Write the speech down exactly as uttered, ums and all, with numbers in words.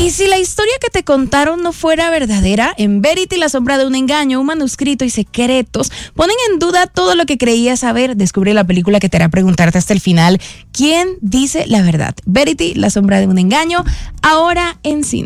Y si la historia que te contaron no fuera verdadera, en Verity, la sombra de un engaño, un manuscrito y secretos ponen en duda todo lo que creías saber. Descubre la película que te hará preguntarte hasta el final quién dice la verdad. Verity, la sombra de un engaño, ahora en cine.